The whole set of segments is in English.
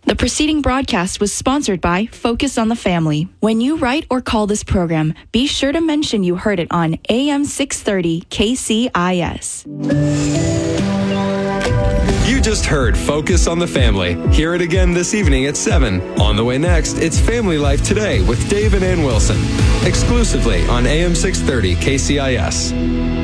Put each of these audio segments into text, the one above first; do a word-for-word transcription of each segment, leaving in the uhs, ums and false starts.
The preceding broadcast was sponsored by Focus on the Family. When you write or call this program, be sure to mention you heard it on A M six thirty K C I S. You just heard Focus on the Family. Hear it again this evening at seven. On the way next, it's Family Life Today with Dave and Ann Wilson. Exclusively on A M six thirty K C I S.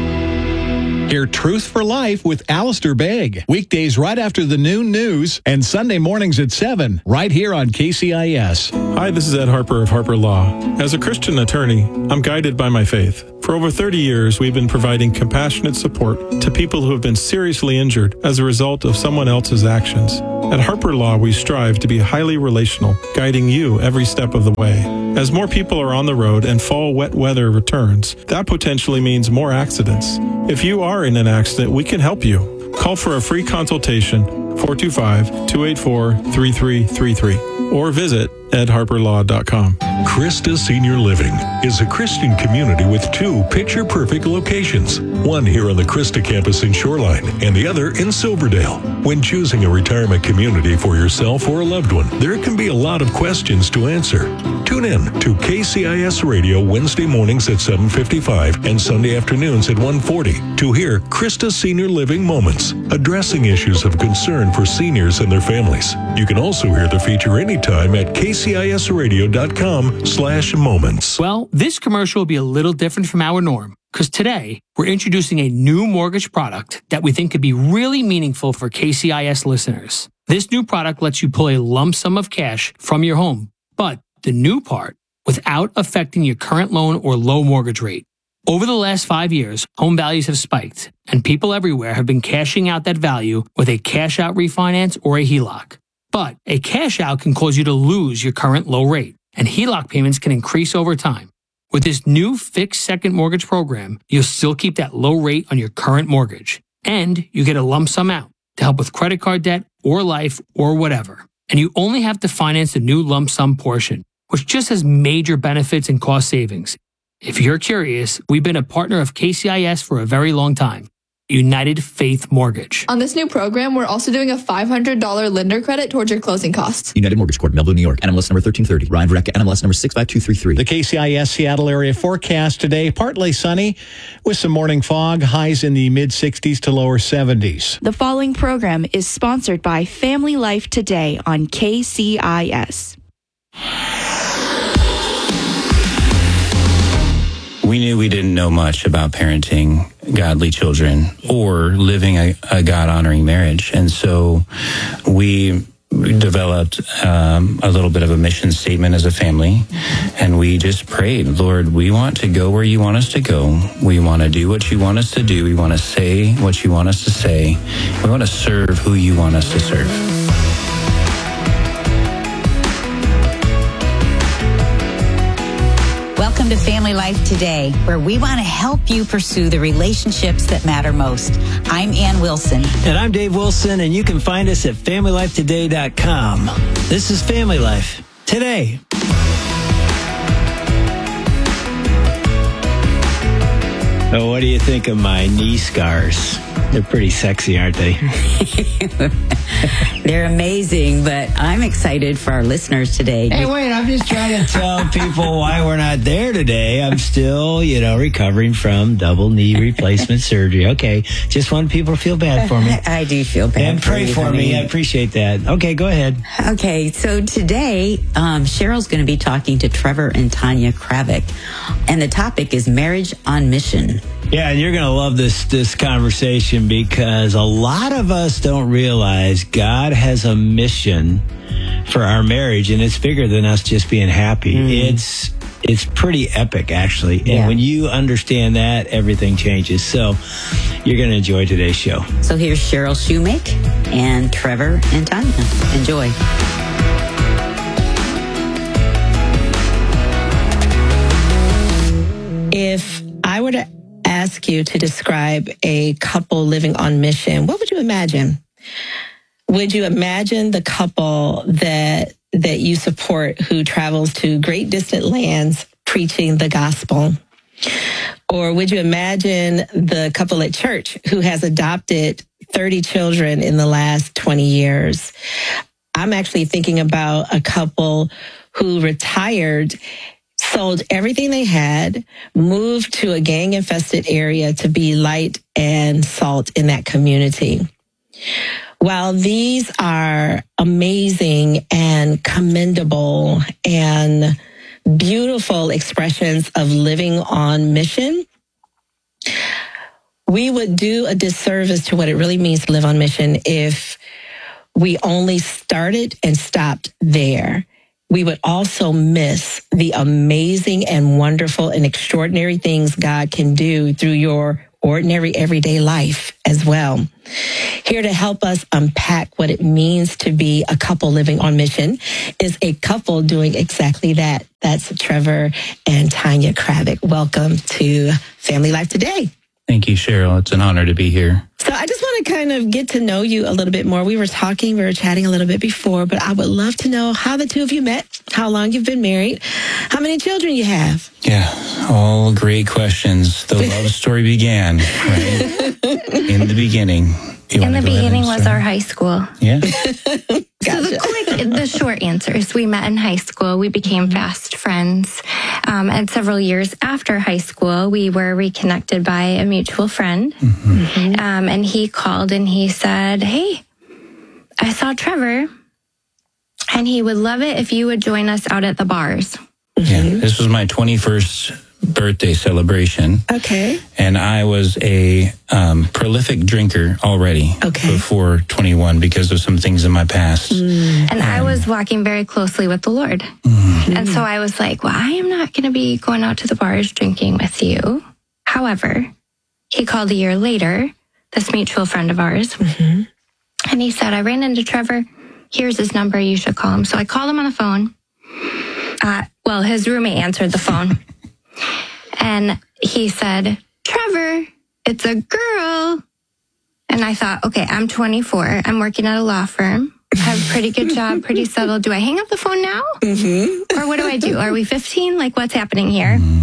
Hear Truth for Life with Alistair Begg. Weekdays right after the noon news and Sunday mornings at seven, right here on K C I S. Hi, this is Ed Harper of Harper Law. As a Christian attorney, I'm guided by my faith. For over thirty years, we've been providing compassionate support to people who have been seriously injured as a result of someone else's actions. At Harper Law, we strive to be highly relational, guiding you every step of the way. As more people are on the road and fall wet weather returns, that potentially means more accidents. If you are in an accident, we can help you. Call for a free consultation, four two five, two eight four, three three three three, or visit ed harper law dot com. Christa Senior Living is a Christian community with two picture-perfect locations, one here on the Christa campus in Shoreline and the other in Silverdale. When choosing a retirement community for yourself or a loved one, there can be a lot of questions to answer. Tune in to K C I S Radio Wednesday mornings at seven fifty-five and Sunday afternoons at one forty to hear Christa Senior Living Moments, addressing issues of concern for seniors and their families. You can also hear the feature anytime at K C I S radio dot com slash moments. Well, this commercial will be a little different from our norm, because today we're introducing a new mortgage product that we think could be really meaningful for K C I S listeners. This new product lets you pull a lump sum of cash from your home, but the new part, without affecting your current loan or low mortgage rate. Over the last five years, home values have spiked, and people everywhere have been cashing out that value with a cash-out refinance or a H E L O C. But a cash-out can cause you to lose your current low rate, and H E L O C payments can increase over time. With this new fixed second mortgage program, you'll still keep that low rate on your current mortgage, and you get a lump sum out to help with credit card debt or life or whatever. And you only have to finance the new lump sum portion, which just has major benefits and cost savings. If you're curious, we've been a partner of K C I S for a very long time. United Faith Mortgage. On this new program, we're also doing a five hundred dollars lender credit towards your closing costs. United Mortgage Corp, Melville, New York. N M L S number thirteen thirty. Ryan Verrecka, N M L S number six five two three three. The K C I S Seattle area forecast today, partly sunny with some morning fog, highs in the mid sixties to lower seventies. The following program is sponsored by Family Life Today on K C I S. We knew we didn't know much about parenting godly children or living a, a God-honoring marriage. And so we developed um, a little bit of a mission statement as a family, and we just prayed, Lord, we want to go where you want us to go. We want to do what you want us to do. We want to say what you want us to say. We want to serve who you want us to serve. Welcome to Family Life Today, where we want to help you pursue the relationships that matter most. I'm Ann Wilson. And I'm Dave Wilson, and you can find us at family life today dot com. This is Family Life Today. Oh, what do you think of my knee scars? They're pretty sexy, aren't they? They're amazing, but I'm excited for our listeners today. Hey, wait, I'm just trying to tell people why we're not there today. I'm still, you know, recovering from double knee replacement surgery. Okay, just want people to feel bad for me. I do feel bad and for pray you, for honey. me. I appreciate that. Okay, go ahead. Okay, so today, um, Cheryl's going to be talking to Trevor and Tanya Kravick, and the topic is marriage on mission. Yeah, and you're going to love this this conversation because a lot of us don't realize God has a mission for our marriage, and it's bigger than us just being happy. Mm. It's it's pretty epic, actually. And yeah. when you understand that, everything changes. So you're going to enjoy today's show. So here's Cheryl Shoemake and Trevor and Tanya. Enjoy. If I were to ask you to describe a couple living on mission, what would you imagine? Would you imagine the couple that that you support who travels to great distant lands preaching the gospel? Or would you imagine the couple at church who has adopted thirty children in the last twenty years? I'm actually thinking about a couple who retired, sold everything they had, moved to a gang-infested area to be light and salt in that community. While these are amazing and commendable and beautiful expressions of living on mission, we would do a disservice to what it really means to live on mission if we only started and stopped there. We would also miss the amazing and wonderful and extraordinary things God can do through your ordinary everyday life as well. Here to help us unpack what it means to be a couple living on mission is a couple doing exactly that. That's Trevor and Tanya Kravick. Welcome to Family Life Today. Thank you, Cheryl. It's an honor to be here. So I just want to kind of get to know you a little bit more. We were talking, we were chatting a little bit before, but I would love to know how the two of you met, how long you've been married, how many children you have. Yeah, all great questions. The love story began, right? In the beginning. You In the beginning was our high school. Yeah. Gotcha. So the quick, the short answer is we met in high school. We became fast friends. Um, and several years after high school, we were reconnected by a mutual friend. Mm-hmm. Um, and he called and he said, "Hey, I saw Trevor and he would love it if you would join us out at the bars." Yeah, this was my twenty-first birthday celebration. Okay. And I was a um, prolific drinker already okay. before twenty-one because of some things in my past. Mm. And um, I was walking very closely with the Lord. Mm. And so I was like, well, I am not going to be going out to the bars drinking with you. However, he called a year later, this mutual friend of ours, mm-hmm. and he said, I ran into Trevor. Here's his number. You should call him. So I called him on the phone. Uh, well, his roommate answered the phone. And he said, Trevor, it's a girl. And I thought, okay, I'm twenty-four. I'm working at a law firm. I have a pretty good job, pretty settled. Do I hang up the phone now? Mm-hmm. Or what do I do? Are we fifteen? Like, what's happening here? Mm-hmm.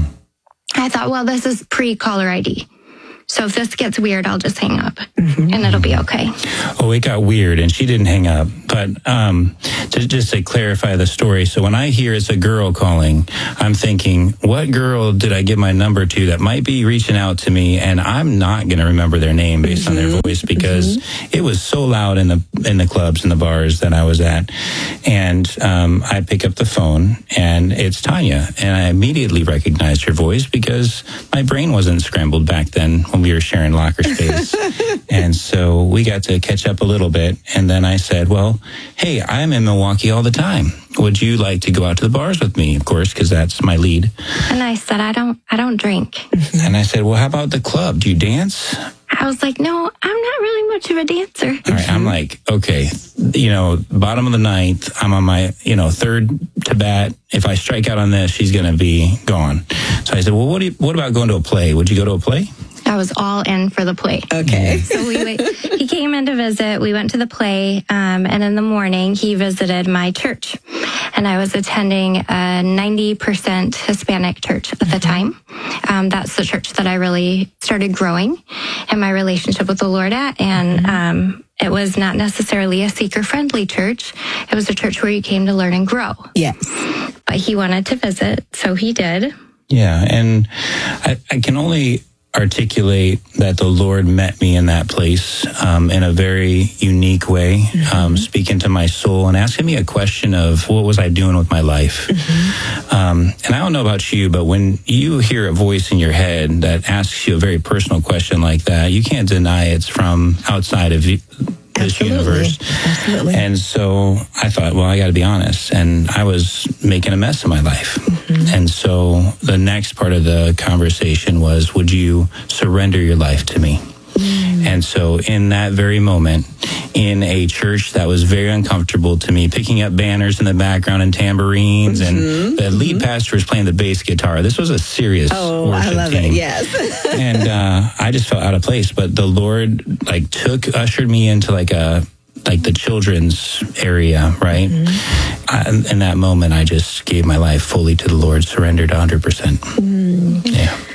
I thought, well, this is pre-caller I D. So if this gets weird, I'll just hang up mm-hmm. and it'll be okay. Oh, it got weird and she didn't hang up. But um, to, just to clarify the story, so when I hear it's a girl calling, I'm thinking, what girl did I give my number to that might be reaching out to me? And I'm not going to remember their name based mm-hmm. on their voice because mm-hmm. it was so loud in the in the clubs and the bars that I was at. And um, I pick up the phone and it's Tanya. And I immediately recognized her voice because my brain wasn't scrambled back then when we were sharing locker space. And so we got to catch up a little bit. And then I said, well, hey, I'm in Milwaukee all the time. Would you like to go out to the bars with me? Of course, because that's my lead. And I said, I don't, I don't drink. And I said, well, how about the club? Do you dance? I was like, no, I'm not really much of a dancer. All right. I'm like, okay, you know, bottom of the ninth, I'm on my, you know, third to bat. If I strike out on this, she's going to be gone. So I said, well, what do you, what about going to a play? Would you go to a play? I was all in for the play. Okay. So we went, he came in to visit. We went to the play, um, and in the morning he visited my church, and I was attending a ninety percent Hispanic church at the time. Um, that's the church that I really started growing in my relationship with the Lord at, and um, it was not necessarily a seeker-friendly church. It was a church where you came to learn and grow. Yes. But he wanted to visit, so he did. Yeah, and I, I can only articulate that the Lord met me in that place um, in a very unique way, mm-hmm. um, speaking to my soul and asking me a question of what was I doing with my life. Mm-hmm. Um, and I don't know about you, but when you hear a voice in your head that asks you a very personal question like that, you can't deny it's from outside of you. This Absolutely. universe. Absolutely. And so I thought, well, I got to be honest. And I was making a mess of my life. Mm-hmm. And so the next part of the conversation was, would you surrender your life to me? Mm. And so in that very moment, in a church that was very uncomfortable to me, picking up banners in the background and tambourines, mm-hmm. and the lead pastor was playing the bass guitar. This was a serious oh, worship I love team. it. Yes. And uh, I just felt out of place. But the Lord like took, ushered me into like a, like the children's area, right? Mm-hmm. I, in that moment, I just gave my life fully to the Lord, surrendered one hundred percent. Mm. Yeah.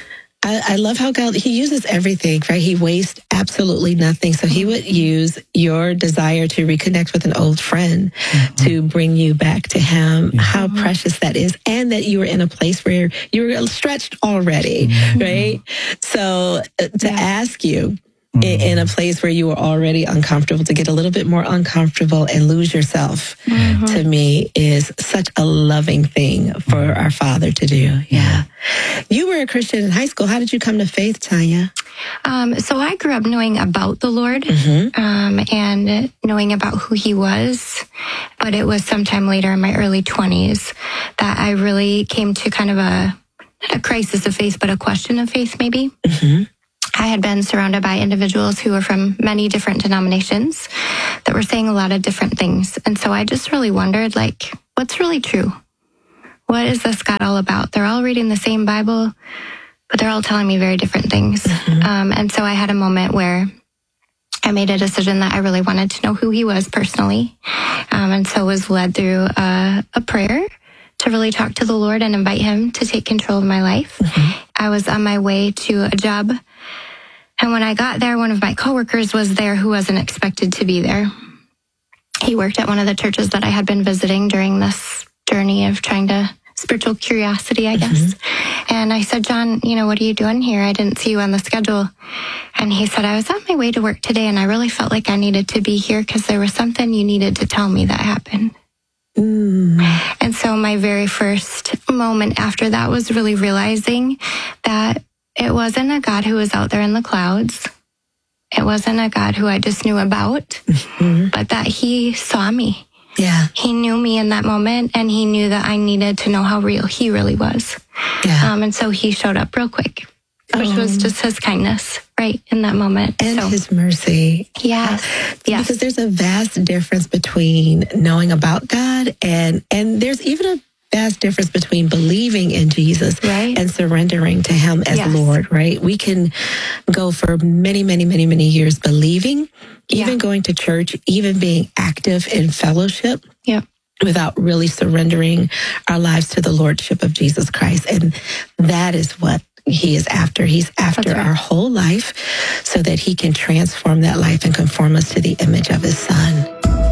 I, I love how God, he uses everything, right? He wastes absolutely nothing. So he would use your desire to reconnect with an old friend mm-hmm. to bring you back to him. Mm-hmm. How precious that is. And that you were in a place where you were stretched already, mm-hmm. right? So uh, to yeah. ask you, Mm-hmm. in a place where you were already uncomfortable, to get a little bit more uncomfortable and lose yourself, mm-hmm. to me is such a loving thing for our Father to do. Yeah. You were a Christian in high school. How did you come to faith, Tanya? Um, so I grew up knowing about the Lord mm-hmm. um, and knowing about who he was. But it was sometime later in my early twenties that I really came to kind of a, not a crisis of faith, but a question of faith, maybe. Mm-hmm. I had been surrounded by individuals who were from many different denominations that were saying a lot of different things. And so I just really wondered, like, what's really true? What is this God all about? They're all reading the same Bible, but they're all telling me very different things. Mm-hmm. Um, and so I had a moment where I made a decision that I really wanted to know who he was personally. Um, and so was led through a, a prayer to really talk to the Lord and invite him to take control of my life. Mm-hmm. I was on my way to a job. And when I got there, one of my coworkers was there who wasn't expected to be there. He worked at one of the churches that I had been visiting during this journey of trying to, spiritual curiosity, I guess. Mm-hmm. And I said, John, you know, what are you doing here? I didn't see you on the schedule. And he said, I was on my way to work today and I really felt like I needed to be here because there was something you needed to tell me that happened. Mm. And so my very first moment after that was really realizing that it wasn't a God who was out there in the clouds. It wasn't a God who I just knew about, mm-hmm. but that he saw me. Yeah. He knew me in that moment, and he knew that I needed to know how real he really was. Yeah. Um, and so he showed up real quick, which um, was just his kindness, right, in that moment. And so, his mercy. Yeah. Yes. Because there's a vast difference between knowing about God and, and there's even a vast difference between believing in Jesus right. and surrendering to him as yes. Lord, right? We can go for many, many, many, many years believing, even yeah. going to church, even being active in fellowship. Yep. Without really surrendering our lives to the Lordship of Jesus Christ. And that is what he is after. He's after right. our whole life so that he can transform that life and conform us to the image of his Son.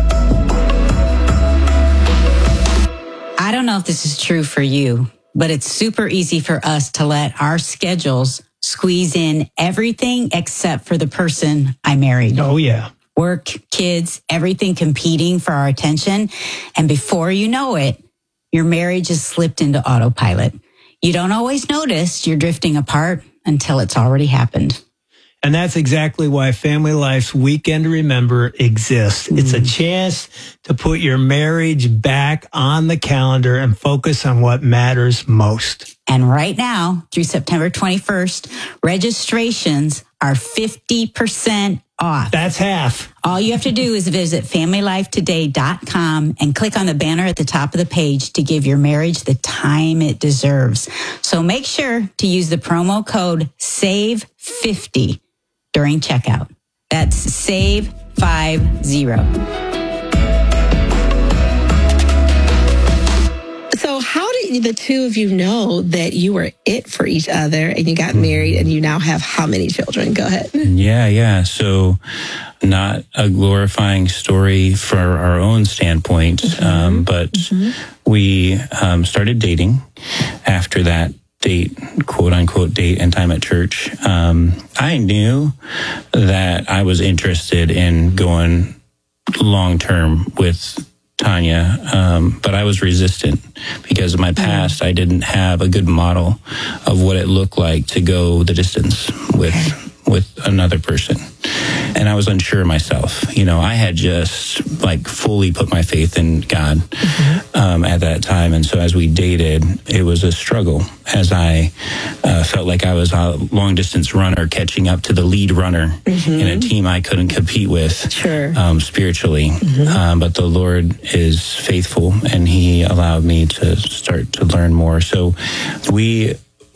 I don't know if this is true for you, but it's super easy for us to let our schedules squeeze in everything except for the person I married. Oh, yeah. Work, kids, everything competing for our attention. And before you know it, your marriage has slipped into autopilot. You don't always notice you're drifting apart until it's already happened. And that's exactly why Family Life's Weekend to Remember exists. Mm. It's a chance to put your marriage back on the calendar and focus on what matters most. And right now, through September twenty-first, registrations are fifty percent off. That's half. All you have to do is visit family life today dot com and click on the banner at the top of the page to give your marriage the time it deserves. So make sure to use the promo code save fifty during checkout. That's save fifty. So how did the two of you know that you were it for each other and you got married and you now have how many children? Go ahead. Yeah, yeah. So not a glorifying story for our own standpoint, mm-hmm. um, but mm-hmm. we um, started dating after that date, quote unquote, date and time at church. Um, I knew that I was interested in going long term with Tanya, um, but I was resistant because of my past. I didn't have a good model of what it looked like to go the distance with with another person. And I was unsure of myself. You know, I had just like fully put my faith in God mm-hmm. um, at that time. And so as we dated, it was a struggle as I uh, felt like I was a long distance runner catching up to the lead runner mm-hmm. in a team I couldn't compete with sure. um, spiritually. Mm-hmm. Um, but the Lord is faithful and he allowed me to start to learn more. So we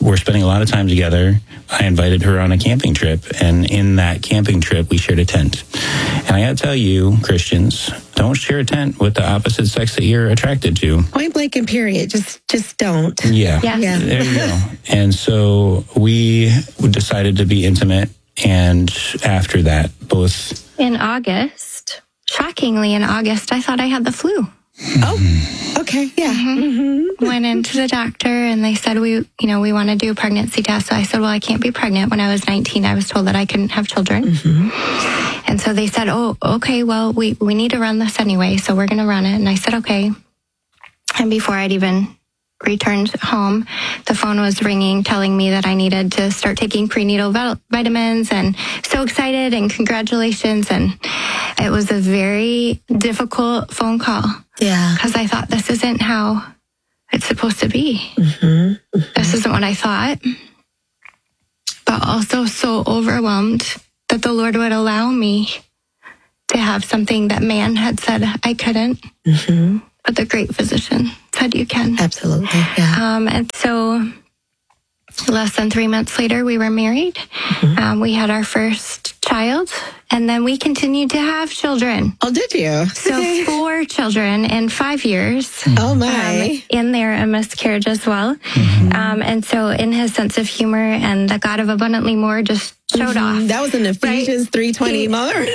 were spending a lot of time together, I invited her on a camping trip. And in that camping trip, we shared a tent. And I got to tell you, Christians, don't share a tent with the opposite sex that you're attracted to. Point blank and period. Just just don't. Yeah. Yeah. yeah. There you go. And so we decided to be intimate. And after that, both... In August, shockingly in August, I thought I had the flu. Oh, okay. Yeah. Mm-hmm. Went into the doctor and they said, we, you know, we want to do a pregnancy test. So I said, well, I can't be pregnant. When I was nineteen, I was told that I couldn't have children. Mm-hmm. And so they said, oh, okay, well, we, we need to run this anyway. So we're going to run it. And I said, okay. And before I'd even returned home, the phone was ringing, telling me that I needed to start taking prenatal vitamins, and so excited and congratulations. And it was a very difficult phone call. Yeah. Because I thought, this isn't how it's supposed to be. Mm-hmm. Mm-hmm. This isn't what I thought. But also so overwhelmed that the Lord would allow me to have something that man had said I couldn't. Mm-hmm. But the great physician said you can. Absolutely, yeah. Um, and so less than three months later, we were married. Mm-hmm. Um, we had our first child, and then we continued to have children. Oh, did you? So four children in five years. Mm-hmm. Oh, my. Um, in there, a miscarriage as well. Mm-hmm. Um, and so in his sense of humor, and the God of abundantly more just showed mm-hmm. off. That was an Ephesians right? three twenty moment.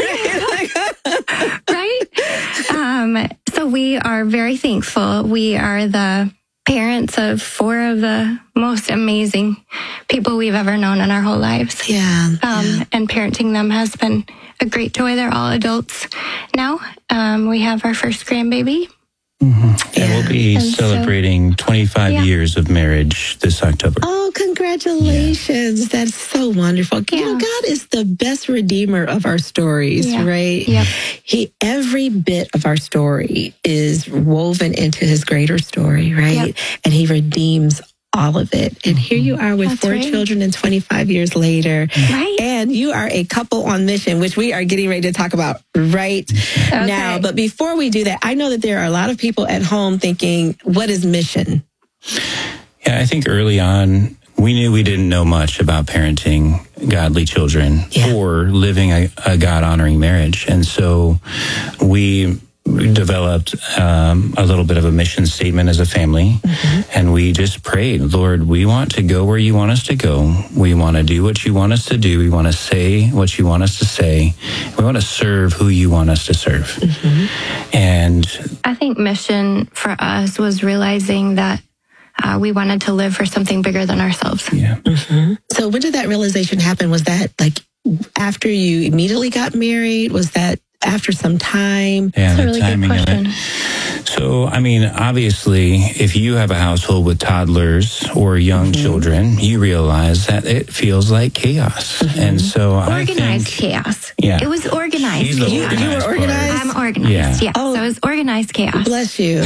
Right? Um, so we are very thankful. We are the parents of four of the most amazing people we've ever known in our whole lives. Yeah. Um, yeah. And parenting them has been a great joy. They're all adults now. Um, we have our first grandbaby. Mm-hmm. Yeah. And we'll be and celebrating so, twenty-five yeah. years of marriage this October. Oh, congratulations. Yeah. That's so wonderful. Yeah. You know, God is the best redeemer of our stories, yeah. right? Yep. He, every bit of our story is woven into his greater story, right? Yep. And he redeems all of it. And here you are with That's four right. children and twenty-five years later. Right. And you are a couple on mission, which we are getting ready to talk about right okay. now. But before we do that, I know that there are a lot of people at home thinking, what is mission? Yeah, I think early on, we knew we didn't know much about parenting godly children yeah. or living a, a God-honoring marriage. And so we developed um, a little bit of a mission statement as a family, mm-hmm. and we just prayed, Lord, we want to go where you want us to go. We want to do what you want us to do. We want to say what you want us to say. We want to serve who you want us to serve. Mm-hmm. And I think mission for us was realizing that Uh, we wanted to live for something bigger than ourselves. Yeah. Mm-hmm. So when did that realization happen? Was that like after you immediately got married? Was that after some time? Yeah, That's the a really timing good of question. it. So, I mean, obviously, if you have a household with toddlers or young mm-hmm. children, you realize that it feels like chaos. Mm-hmm. And so organized I think... chaos. Yeah. It was organized She's the chaos. organized You were organized? part. I'm organized, Yeah. yeah. Oh. So it was organized chaos. Bless you.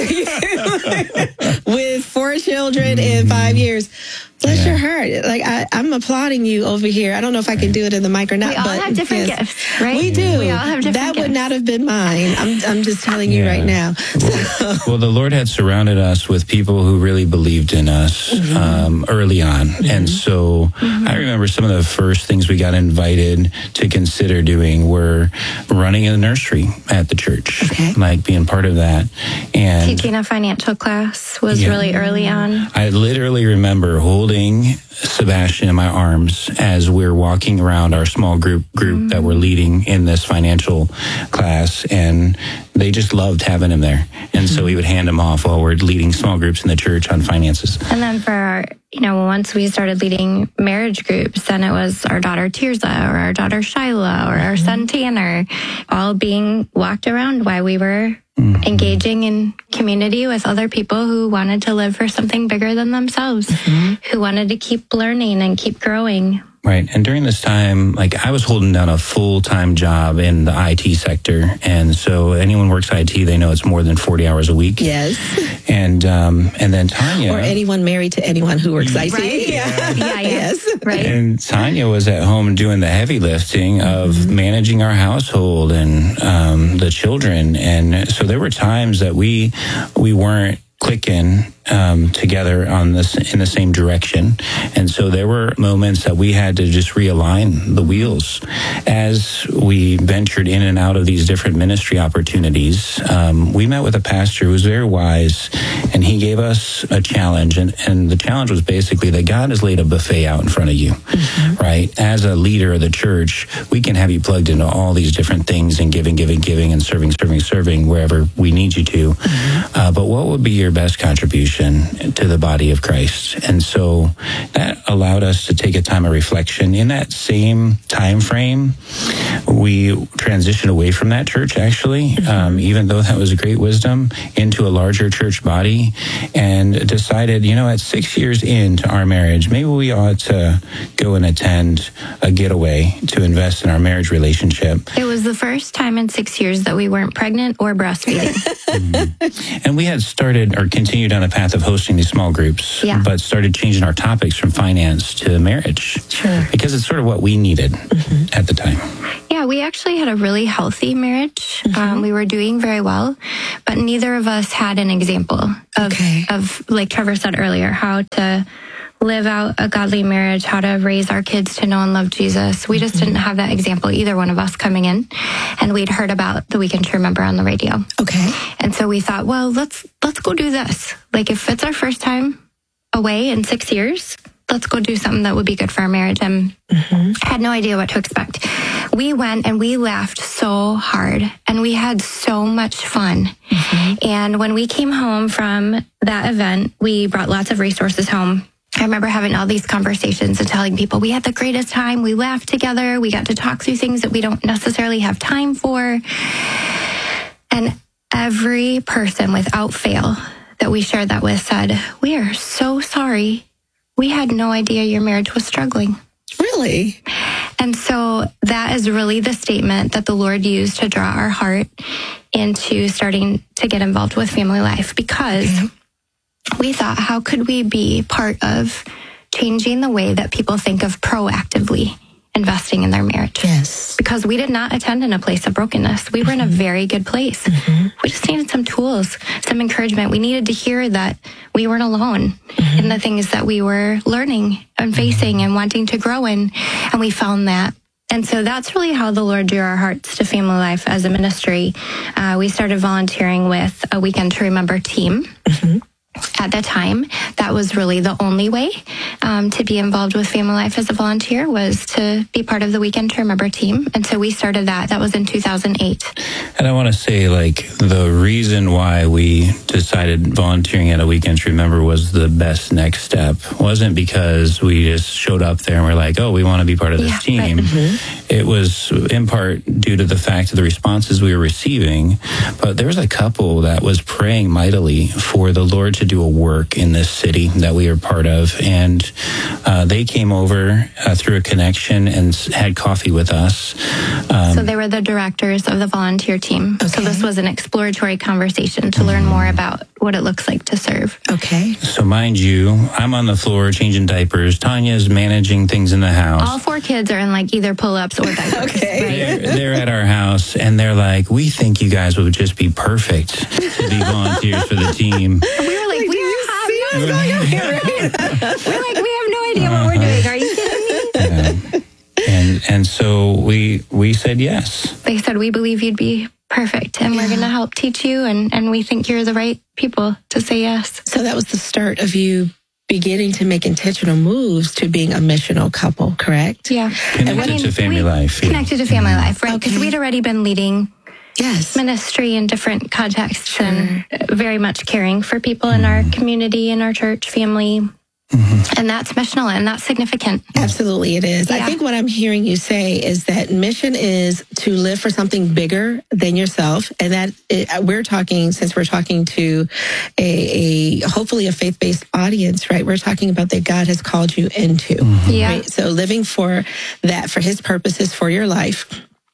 With four children in five years. Bless Yeah. your heart. Like I, I'm applauding you over here. I don't know if I can do it in the mic or not. We all but have different yes, gifts, right? We do. We all have different That gifts. would not have been mine. I'm, I'm just telling you Yeah. right now. Well, well, the Lord had surrounded us with people who really believed in us mm-hmm. um, early on. Mm-hmm. And so mm-hmm. I remember some of the first things we got invited to consider doing were running a nursery at the church, okay. like being part of that. And teaching a financial class was yeah. really early on. I literally remember holding Sebastian in my arms as we're walking around our small group group mm-hmm. that we're leading in this financial class, and they just loved having him there. And mm-hmm. so we would hand him off while we're leading small groups in the church on finances. And then for our, you know, once we started leading marriage groups, then it was our daughter Tirza or our daughter Shyla or our son Tanner, all being walked around while we were mm-hmm. engaging in community with other people who wanted to live for something bigger than themselves, mm-hmm. who wanted to keep learning and keep growing. Right. And during this time, like I was holding down a full-time job in the I T sector. And so anyone who works I T, they know it's more than forty hours a week. Yes. And um, and then Tanya. Or anyone married to anyone who works I T. Right? Yeah. yeah, yeah. Yes. Right. And Tanya was at home doing the heavy lifting of mm-hmm. managing our household and um, the children. And so there were times that we we weren't clicking um, together on this in the same direction. And so there were moments that we had to just realign the wheels as we ventured in and out of these different ministry opportunities. Um, we met with a pastor who was very wise, and he gave us a challenge. And, and the challenge was basically that God has laid a buffet out in front of you, mm-hmm. right? As a leader of the church, we can have you plugged into all these different things and giving, giving, giving, and serving, serving, serving wherever we need you to. Mm-hmm. Uh, but what would be your best contribution to the body of Christ? And so that allowed us to take a time of reflection. In that same time frame, we transitioned away from that church, actually, um, even though that was a great wisdom, into a larger church body, and decided, you know, at six years into our marriage, maybe we ought to go and attend a getaway to invest in our marriage relationship. It was the first time in six years that we weren't pregnant or breastfeeding. mm-hmm. And we had started or continued on a path of hosting these small groups, yeah. but started changing our topics from finance to marriage. Sure. Because it's sort of what we needed mm-hmm. at the time. Yeah, we actually had a really healthy marriage. Mm-hmm. Um, we were doing very well, but neither of us had an example of, okay. of, like Trevor said earlier, how to live out a godly marriage, how to raise our kids to know and love Jesus. We just mm-hmm. didn't have that example, either one of us coming in. And we'd heard about the Weekend to Remember on the radio. Okay. And so we thought, well, let's let's go do this. Like, if it's our first time away in six years, let's go do something that would be good for our marriage. And mm-hmm. had no idea what to expect. We went and we laughed so hard and we had so much fun. Mm-hmm. And when we came home from that event, we brought lots of resources home. I remember having all these conversations and telling people we had the greatest time. We laughed together. We got to talk through things that we don't necessarily have time for. And every person without fail that we shared that with said, we are so sorry. We had no idea your marriage was struggling. Really? And so that is really the statement that the Lord used to draw our heart into starting to get involved with family life, because okay. we thought, how could we be part of changing the way that people think of proactively investing in their marriage? Yes. Because we did not attend in a place of brokenness. We were in a very good place. Mm-hmm. We just needed some tools, some encouragement. We needed to hear that we weren't alone mm-hmm. in the things that we were learning and facing and wanting to grow in. And we found that. And so that's really how the Lord drew our hearts to family life as a ministry. Uh, we started volunteering with a Weekend to Remember team. Mm-hmm. At the time, that was really the only way um, to be involved with family life as a volunteer, was to be part of the Weekend to Remember team. And so we started that. That was in two thousand eight. And I want to say, like, the reason why we decided volunteering at a Weekend to Remember was the best next step wasn't because we just showed up there and we're like, oh, we want to be part of this yeah, team. Right. Mm-hmm. It was in part due to the fact of the responses we were receiving. But there was a couple that was praying mightily for the Lord to do a work in this city that we are part of. And uh, they came over uh, through a connection and had coffee with us. Um, so they were the directors of the volunteer team. Okay. So this was an exploratory conversation to learn more about what it looks like to serve. Okay. So mind you, I'm on the floor changing diapers. Tanya's managing things in the house. All four kids are in like either pull-ups or diapers. Okay. Right? They're, they're at our house and they're like, we think you guys would just be perfect to be volunteers for the team. And we were like, we are happy. What's going on here, right? We're like, we have no idea what we're doing. Are you kidding me? Yeah. And and so we we said yes. They said, we believe you'd be perfect and yeah. we're going to help teach you, and, and we think you're the right people to say yes. So that was the start of you beginning to make intentional moves to being a missional couple, correct? Yeah. Connected I mean, to family life. Connected yeah. to family life, right? Because okay. we'd already been leading yes. ministry in different contexts sure. and very much caring for people in our community, in our church family. Mm-hmm. And that's missional and that's significant. Absolutely, it is. Yeah. I think what I'm hearing you say is that mission is to live for something bigger than yourself. And that it, we're talking, since we're talking to a, a hopefully a faith-based audience, right? We're talking about that God has called you into. Mm-hmm. Yeah. Right? So living for that, for his purposes for your life.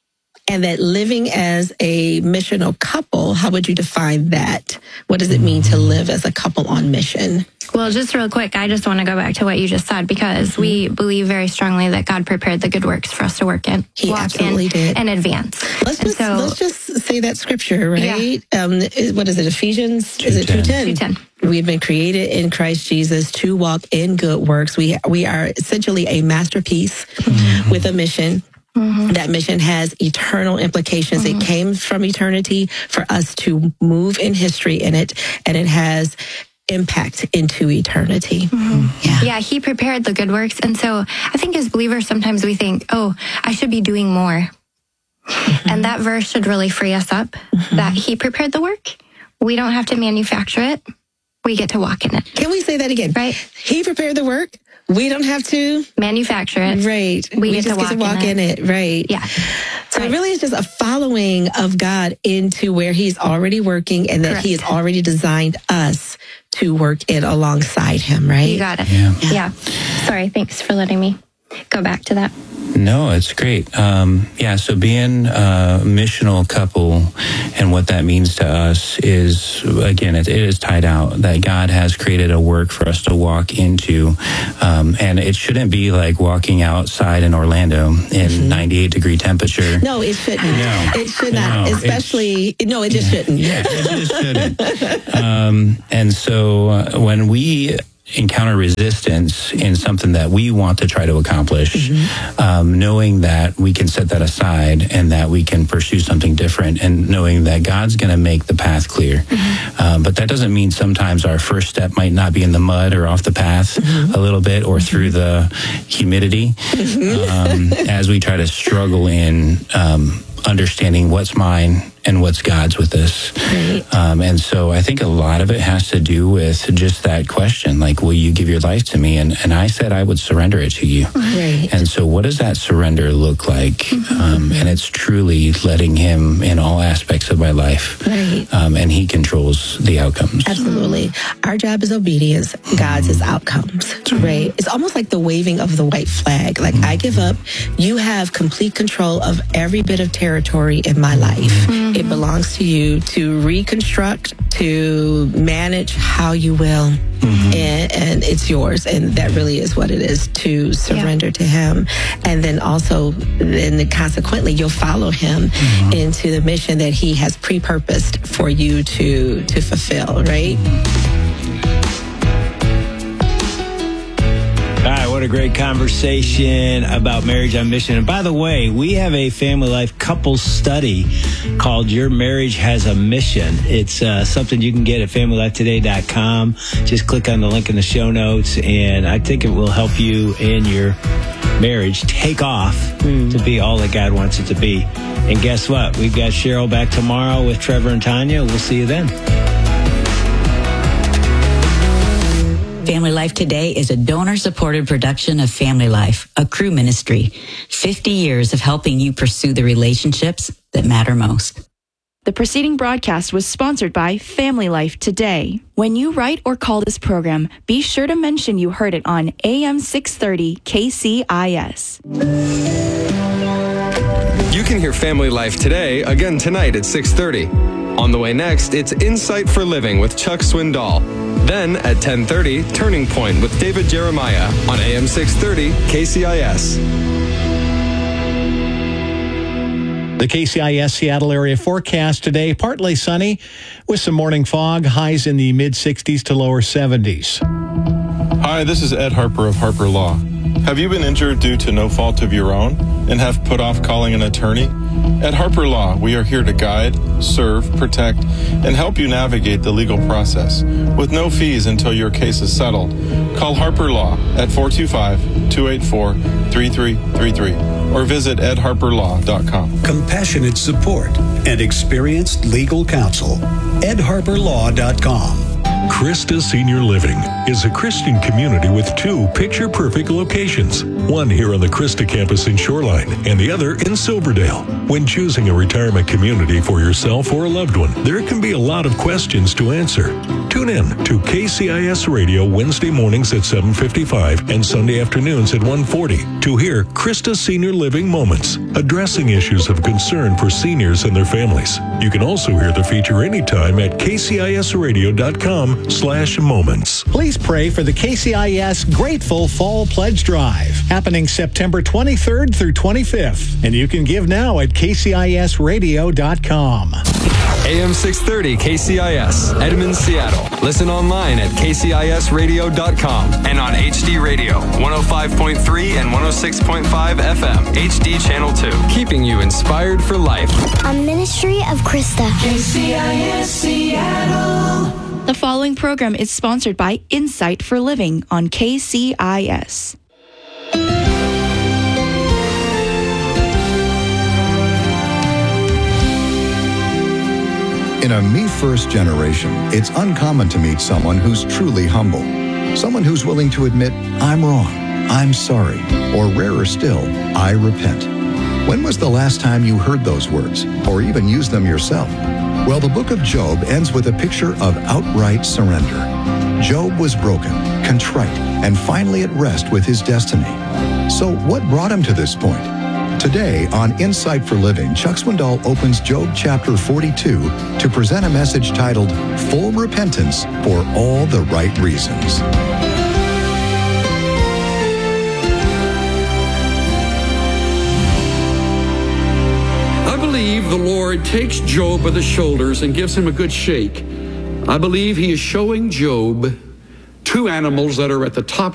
And that living as a missional couple, how would you define that? What does it mean to live as a couple on mission? Well, just real quick, I just want to go back to what you just said, because mm-hmm. we believe very strongly that God prepared the good works for us to work in, He walk absolutely in, did. and advance. Let's and just so, let's just say that scripture, right? Yeah. Um, is, what is it? Ephesians? Is it two ten? two ten. We've been created in Christ Jesus to walk in good works. We we are essentially a masterpiece mm-hmm. with a mission. Mm-hmm. That mission has eternal implications. Mm-hmm. It came from eternity for us to move in history in it, and it has impact into eternity. Mm-hmm. Yeah. yeah, he prepared the good works. And so I think as believers, sometimes we think, oh, I should be doing more. Mm-hmm. And that verse should really free us up, mm-hmm. that he prepared the work. We don't have to manufacture it. We get to walk in it. Can we say that again? Right. He prepared the work. We don't have to manufacture it. Right. We, we get just to walk, get to walk in, in it. it. Right. Yeah. So right. it really is just a following of God into where he's already working, and that Correct. he has already designed us to work in alongside him, right? You got it. Yeah. yeah. Yeah. Sorry. Thanks for letting me go back to that. No, it's great. Um, yeah, so being a missional couple and what that means to us is, again, it, it is tied out that God has created a work for us to walk into. Um, and it shouldn't be like walking outside in Orlando in mm-hmm. ninety-eight degree temperature. No, it shouldn't. No. It should not. No, Especially, no, it just yeah, shouldn't. Yeah, it just shouldn't. um, and so uh, when we encounter resistance in something that we want to try to accomplish, mm-hmm. um, knowing that we can set that aside and that we can pursue something different, and knowing that God's going to make the path clear. Mm-hmm. Um, but that doesn't mean sometimes our first step might not be in the mud or off the path mm-hmm. a little bit, or through the humidity, mm-hmm. um, as we try to struggle in um, understanding what's mine and what's God's with this. Right. Um, and so I think a lot of it has to do with just that question, like, will you give your life to me? And, and I said I would surrender it to you. Right. And so what does that surrender look like? Mm-hmm. Um, and it's truly letting him in all aspects of my life. Right. Um, and he controls the outcomes. Absolutely. Our job is obedience. God's is outcomes. Right. It's almost like the waving of the white flag. Like, mm-hmm. I give up. You have complete control of every bit of territory in my life. Mm-hmm. It belongs to you to reconstruct, to manage how you will. Mm-hmm. And, and it's yours. And that really is what it is, to surrender yeah. to him. And then also, then consequently, you'll follow him mm-hmm. into the mission that he has pre-purposed for you to, to fulfill, right? All right, what a great conversation about marriage on mission. And by the way, we have a family life couples study called Your Marriage Has a Mission. It's uh, something you can get at family life today dot com. Just click on the link in the show notes, and I think it will help you in your marriage take off mm. to be all that God wants it to be. And guess what? We've got Cheryl back tomorrow with Trevor and Tanya. We'll see you then. Family Life Today is a donor-supported production of Family Life, a crew ministry. fifty years of helping you pursue the relationships that matter most. The preceding broadcast was sponsored by Family Life Today. When you write or call this program, be sure to mention you heard it on A M six thirty K C I S. You can hear Family Life Today again tonight at six thirty. On the way next, it's Insight for Living with Chuck Swindoll. Then at ten thirty, Turning Point with David Jeremiah on A M six thirty K C I S. The K C I S Seattle area forecast today, partly sunny with some morning fog, highs in the mid sixties to lower seventies. Hi, this is Ed Harper of Harper Law. Have you been injured due to no fault of your own and have put off calling an attorney? At Harper Law, we are here to guide, serve, protect, and help you navigate the legal process with no fees until your case is settled. Call Harper Law at four two five, two eight four, three three three three or visit ed harper law dot com. Compassionate support and experienced legal counsel. ed harper law dot com. Christa Senior Living is a Christian community with two picture-perfect locations, one here on the Christa campus in Shoreline and the other in Silverdale. When choosing a retirement community for yourself or a loved one, there can be a lot of questions to answer. Tune in to K C I S Radio Wednesday mornings at seven fifty-five and Sunday afternoons at one forty to hear Krista Senior Living Moments, addressing issues of concern for seniors and their families. You can also hear the feature anytime at k c i s radio dot com slash moments. Please pray for the K C I S Grateful Fall Pledge Drive, happening September twenty-third through twenty-fifth. And you can give now at k c i s radio dot com. A M six thirty K C I S, Edmond, Seattle. Listen online at k c i s radio dot com and on H D Radio, one oh five point three and one oh six point five F M, H D Channel two. Keeping you inspired for life. A ministry of Krista. K C I S Seattle. The following program is sponsored by Insight for Living on K C I S. In a me-first generation, it's uncommon to meet someone who's truly humble. Someone who's willing to admit, I'm wrong, I'm sorry, or rarer still, I repent. When was the last time you heard those words, or even used them yourself? Well, the book of Job ends with a picture of outright surrender. Job was broken, contrite, and finally at rest with his destiny. So what brought him to this point? Today on Insight for Living, Chuck Swindoll opens Job chapter forty-two to present a message titled, Full Repentance for All the Right Reasons. I believe the Lord takes Job by the shoulders and gives him a good shake. I believe he is showing Job two animals that are at the top